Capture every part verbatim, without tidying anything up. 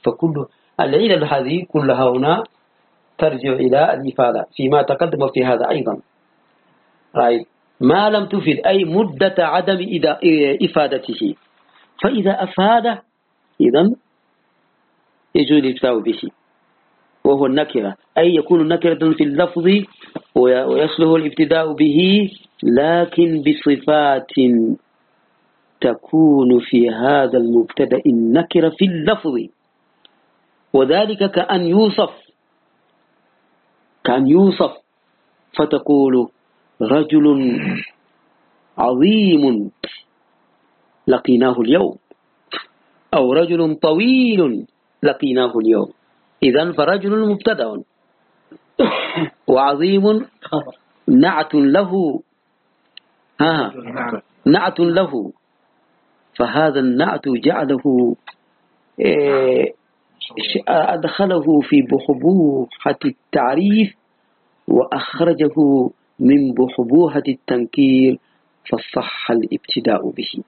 فكل العلل هذه كلها هنا ترجع إلى الإفادة فيما تقدم في هذا أيضا. right. ما لم تفيد أي مدة عدم إفادته، فإذا أفاد إذن يجوز الابتداء به، وهو النكرة، أي يكون نكرة في اللفظ ويصلح الابتداء به، لكن بصفات تكون في هذا المبتدأ النكرة في اللفظ، وذلك كأن يوصف كأن يوصف فتقول رجل عظيم لقيناه اليوم، أو رجل طويل لقيناه اليوم. إذن فرجل مبتدأ وعظيم نعت له، ها نعت له، فهذا النعت جعله أدخله في بحبوحة التعريف وأخرجه من بحبوحة التنكير، فصح الابتداء به.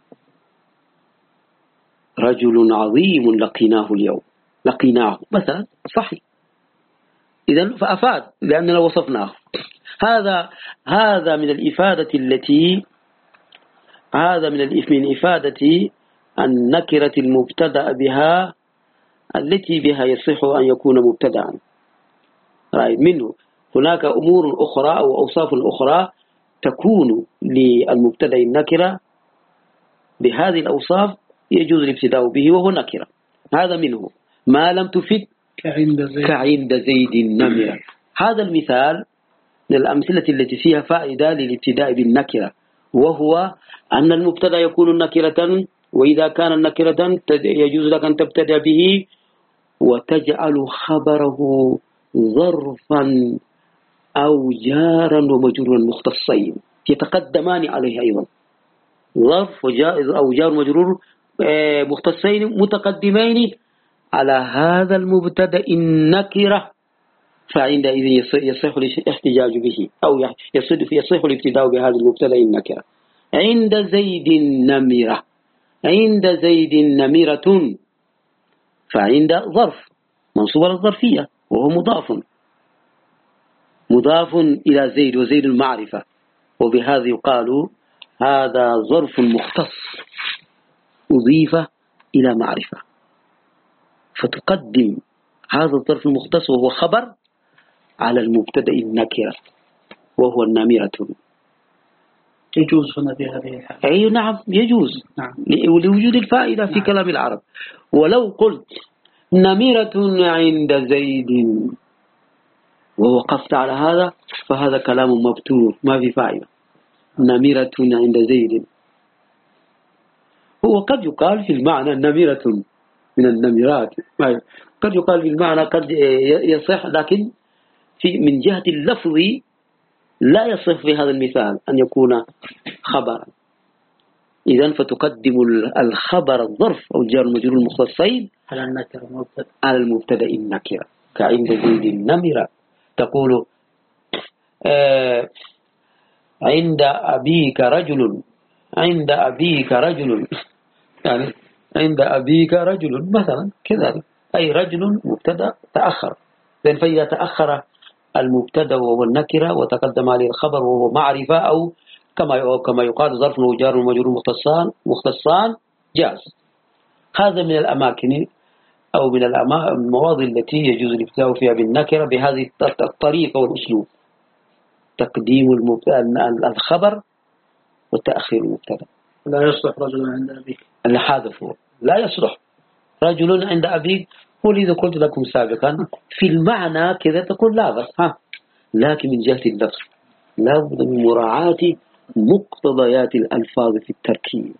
رجل عظيم لقيناه اليوم، لقيناه مثلا صحيح، إذن فأفاد لأننا وصفناه. هذا هذا من الإفادة التي هذا من من إفادة النكرة المبتدأ بها التي بها يصح أن يكون مبتدأ. رأي منه هناك أمور أخرى أو أوصاف أخرى تكون للمبتدأ النكرة بهذه الأوصاف يجوز الابتداء به وهو نكرة. هذا منه ما لم تفد كعند زيد, كعند زيد النمرة. هذا المثال من الأمثلة التي فيها فائدة للابتداء بالنكرة، وهو أن المبتدأ يكون نكرة، وإذا كان نكرة يجوز لك أن تبتدأ به وتجعل خبره ظرفا أو جارا ومجرورا مختصين يتقدمان عليه أيضا، ظرف أو جار ومجرور مختصين متقدمين على هذا المبتدأ النكرة، فعندئذ يصح الاحتجاج به أو يصح الابتداء بهذا المبتدأ النكرة. عند زيد نمرة، عند زيد نمرة، فعند ظرف منصوب على الظرفية وهو مضاف مضاف إلى زيد، وزيد المعرفة، وبهذا يقال هذا ظرف مختص أضيف إلى معرفة، فتقدم هذا الظرف المختص وهو خبر على المبتدأ النكرة وهو النمرة. يجوز هنا في هذه الحالة؟ أي نعم يجوز، نعم. لوجود الفائدة في نعم. كلام العرب. ولو قلت نمرة عند زيد ووقفت على هذا فهذا كلام مبتور ما في فائدة. نمرة عند زيد هو قد يقال في المعنى نمرة من النمرات، قد يقال في المعنى قد يصح، لكن في من جهة اللفظ لا يصح في هذا المثال أن يكون خبرا. إذن فتقدم الخبر الظرف أو الجار المجرور المختصين على النكرة على المبتدأ النكرة. كعند زيد النمرة تقول آه عند أبيك رجل، عند أبيك رجل يعني عند أبيك رجل مثلا كذلك، أي رجل مبتدأ تأخر. لأن فإذا تأخر المبتدأ وهو النكرة وتقدم عليه الخبر وهو معرفة، أو كما كما يقال ظرف وجار ومجرور مختصان مختصان جاز. هذا من الأماكن أو من المواضع التي يجوز الابتداء فيها بالنكرة بهذه الطريقة والأسلوب، تقديم الخبر وتأخير المبتدأ. لا يصلح رجل عند أبيك، الحادث هو لا يصلح رجل عند أبيك. ولذا قلت لكم سابقا في المعنى كذا تقول لا بس ها، لكن من جهة اللفظ لا بد من مراعاة مقتضيات الألفاظ في التركيب،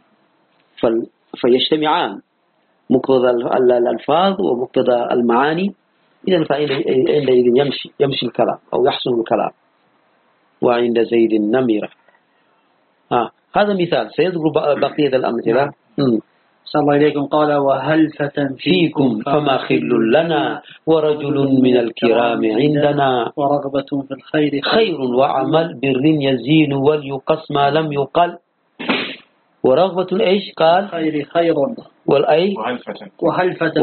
فيجتمعان مقتضى الألفاظ ومقتضى المعاني. إذن فعندئذ يمشي يمشي الكلام أو يحسن الكلام. وعند زيد النمرة ها، هذا مثال، سيذكر بقية الأمثلة. صلى الله إليكم. قال وهلفة فيكم فما خل لنا، ورجل من الكرام عندنا، ورغبة في الخير خير وعمل بر يزين وليقص ما لم يقل. ورغبة إيش قال؟ خير خير والأي وهلفة